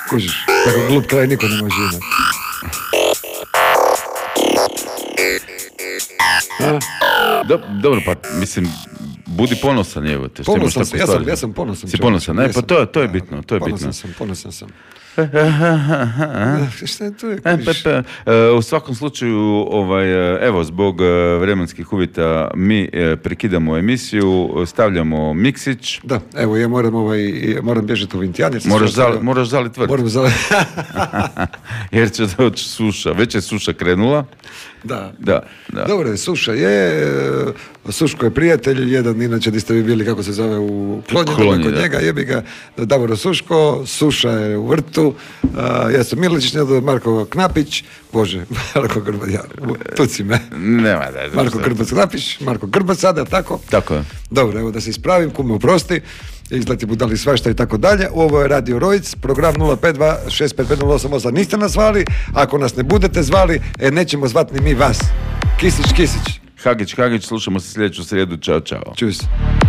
Kužiš, tako glup kraj niko ne može imati. Dobro, pa mislim, budi ponosan, evo te. Ponosan sam, ja sam ponosan. Si ponosan, ne? Pa to je bitno, to je bitno. Ponosan sam. Šta je to? U svakom slučaju, evo, zbog vremenskih uvjeta mi prekidamo emisiju, stavljamo miksić. Da, evo, ja moram bježati u Vintijan. Moraš zalit vrt. Moram zalit. Jer će doći suša, već je suša krenula. Da. Da. Dobro, suša je, Suško je prijatelj, jedan inače di ste vi bili, kako se zove, u Klonjinu, kod njega, jebi ga, Davor Suško, suša je u vrtu, ja sam Milić, Marko Knapić, Marko Grbac, tuci me. Nema da. Marko Grbac Knapić, Marko Grbac sada, tako? Tako je. Dobro, evo da se ispravim, kume oprosti, izleti budali svašta i tako dalje. Ovo je Radio Rojc, program 052-655-088, niste nas zvali, ako nas ne budete zvali, nećemo zvati ni mi vas. Kisić. Hagić, slušamo se sljedeću srijedu, čao. Čus.